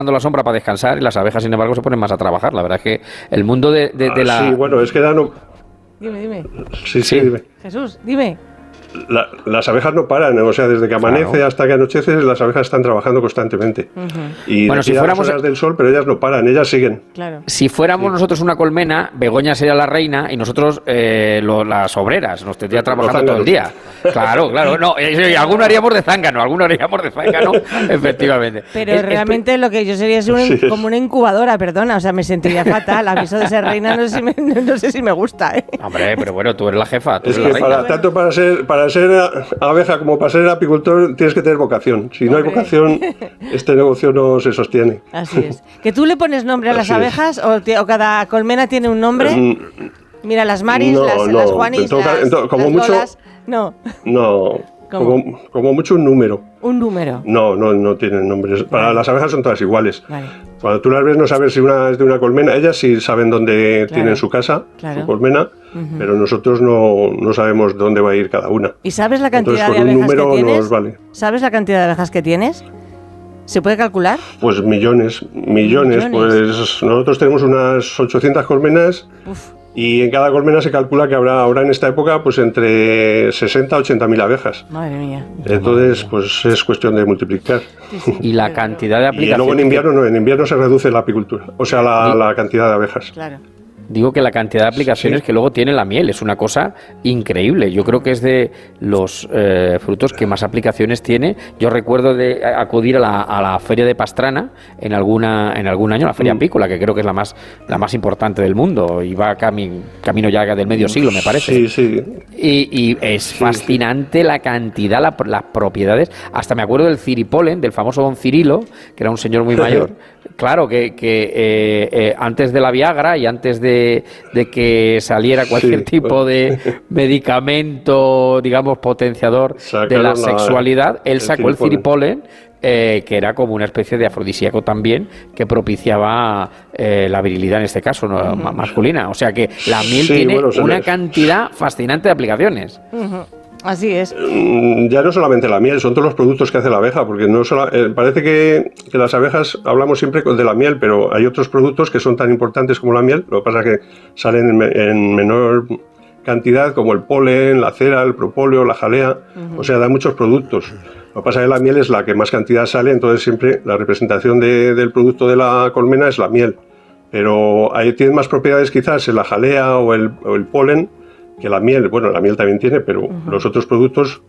la sombra para descansar y las abejas, sin embargo, se ponen más a trabajar. La verdad es que el mundo de la... Sí, bueno, es que ya no... Dime. Sí, dime. Jesús, dime. Las abejas no paran, o sea, desde que amanece hasta que anochece, las abejas están trabajando constantemente. Y bueno, si fuéramos las horas del sol, pero ellas no paran, ellas siguen. Claro. Si fuéramos nosotros una colmena, Begoña sería la reina y nosotros las obreras, nos tendría trabajando todo el día. Claro, no, alguno haríamos de zángano, efectivamente. Pero realmente lo que yo sería es como una incubadora, perdona, o sea, me sentiría fatal. Aviso de ser reina, no sé si me gusta, ¿eh? Hombre, pero bueno, tú eres la jefa, tú es eres que la reina. tanto para ser abeja como para ser apicultor tienes que tener vocación. Si no hay vocación, este negocio no se sostiene. Así es. ¿Que tú le pones nombre a las abejas o cada colmena tiene un nombre? Mira, las Maris, las Juanis, como las mucho, Lolas. No. Como mucho un número. ¿Un número? No tienen nombres. Para las abejas son todas iguales. Vale. Cuando tú las ves no sabes si una es de una colmena. Ellas sí saben dónde tienen su casa, su colmena, pero nosotros no sabemos dónde va a ir cada una. ¿Y sabes la cantidad de abejas que tienes? Nos vale. ¿Sabes la cantidad de abejas que tienes? ¿Se puede calcular? Pues millones. Pues nosotros tenemos unas 800 colmenas. Y en cada colmena se calcula que habrá ahora en esta época pues entre 60 a 80.000 abejas. Madre mía. Entonces pues es cuestión de multiplicar. Y la cantidad de aplicaciones... Y luego en invierno se reduce la apicultura, o sea la cantidad de abejas. Claro. Digo que la cantidad de aplicaciones que luego tiene la miel es una cosa increíble. Yo creo que es de los frutos que más aplicaciones tiene. Yo recuerdo de acudir a la feria de Pastrana en algún año, la feria apícola, que creo que es la más importante del mundo. Y va camino ya del medio siglo, me parece. Sí. Y es fascinante la cantidad, las propiedades. Hasta me acuerdo del ciripolen, del famoso don Cirilo, que era un señor muy mayor. Claro, que antes de la Viagra y antes de que saliera cualquier tipo de medicamento, digamos, potenciador de la sexualidad, él sacó el ciripolen, que era como una especie de afrodisíaco también, que propiciaba la virilidad en este caso, masculina. O sea que la miel tiene una cantidad fascinante de aplicaciones. Así es. Ya no solamente la miel, son todos los productos que hace la abeja, porque parece que las abejas hablamos siempre de la miel, pero hay otros productos que son tan importantes como la miel, lo que pasa es que salen en menor cantidad, como el polen, la cera, el propóleo, la jalea, o sea, da muchos productos. Lo que pasa es que la miel es la que más cantidad sale, entonces siempre la representación del producto de la colmena es la miel, pero ahí tienen más propiedades quizás en la jalea o el polen, que la miel. Bueno, la miel también tiene, pero los otros productos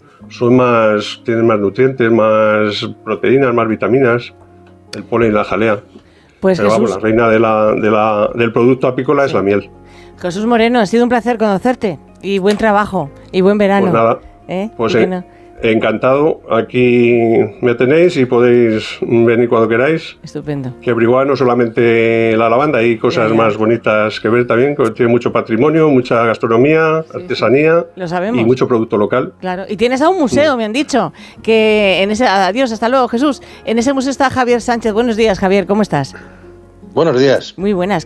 tienen más nutrientes, más proteínas, más vitaminas, el polen y la jalea. Pues pero Jesús, vamos, la reina del producto apícola es la miel. Jesús Moreno, ha sido un placer conocerte y buen trabajo y buen verano. Pues nada, pues encantado, aquí me tenéis y podéis venir cuando queráis. Estupendo. Que Brihuega no solamente la lavanda, hay cosas más bonitas que ver también, que tiene mucho patrimonio, mucha gastronomía, artesanía. Lo sabemos. Y mucho producto local. Claro, y tienes a un museo, me han dicho, que adiós, hasta luego, Jesús. En ese museo está Javier Sánchez. Buenos días, Javier, ¿cómo estás? Buenos días. Muy buenas.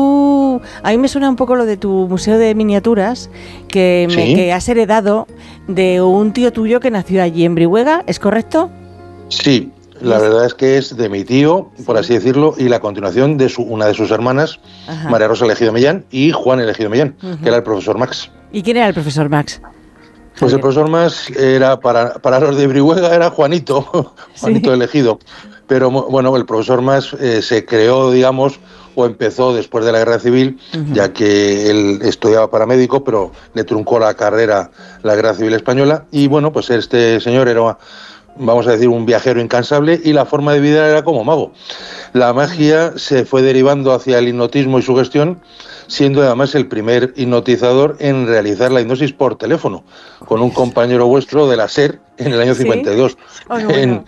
A mí me suena un poco lo de tu museo de miniaturas que has heredado de un tío tuyo que nació allí en Brihuega, ¿es correcto? Sí, la verdad es que es de mi tío, por así decirlo, y la continuación de una de sus hermanas, María Rosa Elegido Millán y Juan Elegido Millán, que era el profesor Max. ¿Y quién era el profesor Max? Pues el profesor Max era, para los de Brihuega, era Juanito Elegido. Pero bueno, el profesor Max se creó, digamos, o empezó después de la Guerra Civil, ya que él estudiaba para médico, pero le truncó la carrera la Guerra Civil Española. Y bueno, pues este señor era, vamos a decir, un viajero incansable y la forma de vida era como mago. La magia se fue derivando hacia el hipnotismo y su gestión, siendo además el primer hipnotizador en realizar la hipnosis por teléfono, con un compañero vuestro de la SER en el año 52. Oh, no, bueno.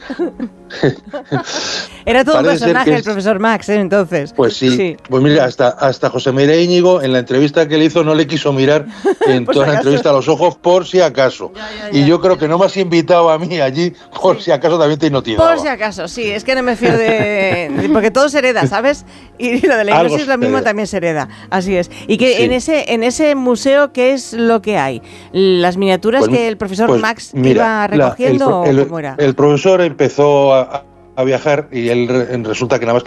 Era todo un personaje el profesor Max, entonces. Pues sí. Pues mira, hasta José María Íñigo, en la entrevista que le hizo, no le quiso mirar en toda la entrevista a los ojos, por si acaso. Ya. Y yo creo que no me has invitado a mí allí, por si acaso también te hipnotizaba. Por si acaso, sí, es que no me fío porque todo se hereda, ¿sabes? Y lo de la hipnosis lo mismo también se hereda, así es. Y que en ese museo, ¿qué es lo que hay? ¿Las miniaturas que el profesor Max iba recogiendo o cómo era? El profesor empezó a viajar y él resulta que nada más